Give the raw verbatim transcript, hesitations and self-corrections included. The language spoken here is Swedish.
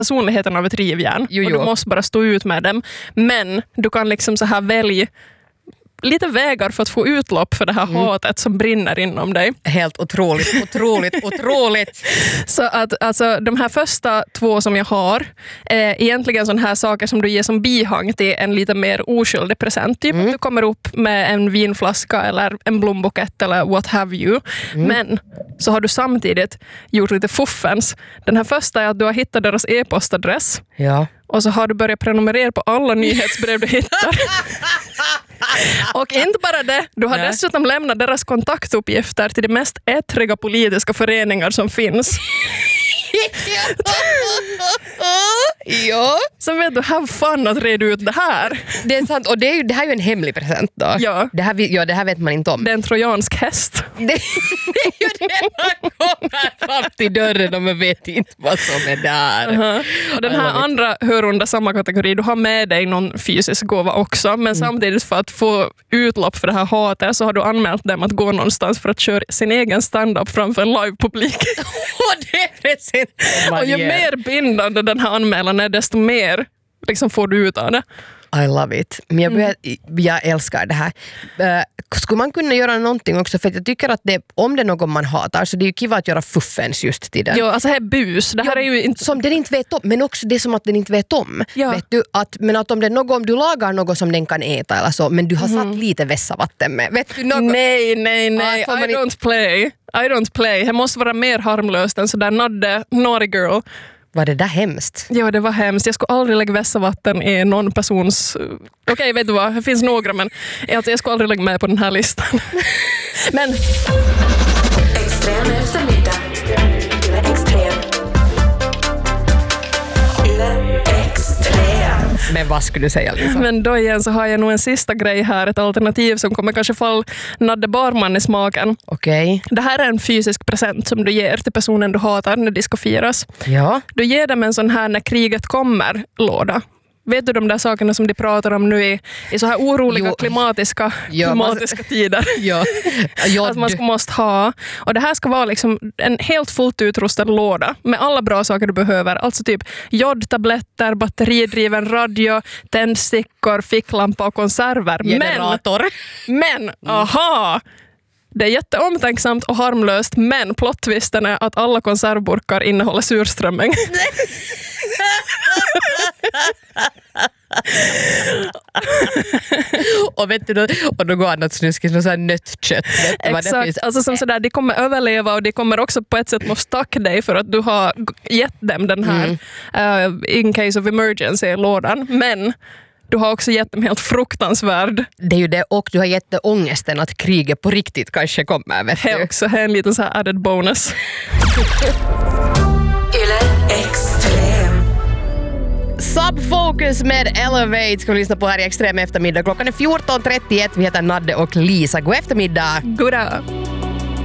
personligheten av ett rivjärn. Jo, och jo. du måste bara stå ut med dem. Men du kan liksom så här välja lite vägar för att få utlopp för det här mm. hatet som brinner inom dig. Helt otroligt, otroligt, otroligt. Så att alltså, de här första två som jag har är egentligen sådana här saker som du ger som bihang till en lite mer oskyldig present. Typ mm. att du kommer upp med en vinflaska eller en blombukett eller what have you. Mm. Men så har du samtidigt gjort lite fuffens. Den här första är att du har hittat deras e-postadress. Ja. Och så har du börjat prenumerera på alla nyhetsbrev du hittar. Och inte bara det, du har Nej. dessutom lämnat deras kontaktuppgifter till de mest ättriga politiska föreningar som finns. Ja. Så vet du, have fun att reda ut det här. Det är sant, och det, är ju, det här är ju en hemlig present då. Ja. Det här, ja, det här vet man inte om. Det är en trojansk häst. Det, det är ju det man kommer fram till dörren och man vet inte vad som är där. Uh-huh. Och den här andra hör under samma kategori. Du har med dig någon fysisk gåva också, men mm. samtidigt för att få utlopp för det här hatet så har du anmält dem att gå någonstans för att köra sin egen stand-up framför en live-publik. Och det är precis. Och ju mer bindande den här anmälan är, desto mer liksom får du ut av det. I love it. Men jag, börjar, jag älskar det här. Uh, skulle man kunna göra någonting också? För jag tycker att det, om det är någon man hatar så det är ju kiva att göra fuffens just till den. Ja, alltså det här är bus. Det här ja, är ju inte... Som den inte vet om. Men också det som att den inte vet om. Ja. Vet du, att, men att om, det är något, om du lagar något som den kan äta eller så, men du har mm. satt lite vässavatten med. Vet du något? Nej, nej, nej. Ah, I don't play. I don't play. Det måste vara mer harmlöst än sådär Nadde, naughty girl. Var det där hemskt? Ja, det var hemskt. Jag skulle aldrig lägga vässavatten i någon persons... Okej, okay, vet du vad? Det finns några, men alltså, jag skulle aldrig lägga med på den här listan. Men... Extrem eftermiddag. Extrem. Extrem. Men vad skulle du säga, Lisa? Men då igen så har jag nog en sista grej här. Ett alternativ som kommer kanske fall Nadde Barman i smaken. Okej. Okay. Det här är en fysisk present som du ger till personen du hatar när de ska firas. Ja. Du ger dem en sån här när kriget kommer låda. Vet du de där sakerna som de pratar om nu i, i så här oroliga jo. klimatiska, ja, klimatiska man, tider? Ja. Ja, att man ska, måste ha. Och det här ska vara liksom en helt fullt utrustad låda med alla bra saker du behöver. Alltså typ jodtabletter, batteridriven radio, tändstickor, ficklampa och konserver. Generator. Men, men mm. aha! Det är jätteomtänksamt och harmlöst, men plottvisten är att alla konservburkar innehåller surströmming. och vet du då, och då går annat snuskigt med så här nöttkött. Exakt, alltså som sådär, de kommer överleva och de kommer också på ett sätt måste tacka dig för att du har gett dem den här mm. uh, in case of emergency lådan, men du har också gett dem helt fruktansvärd. Det är ju det, och du har gett ångesten att kriget på riktigt kanske kommer. Vet det är också en liten så här added bonus. Yle Extrem. Subfocus med Elevate ska vi lyssna på här i Extrem eftermiddag. Klockan är fjorton trettioett. Vi heter Nadde och Lisa. God eftermiddag. Goddag.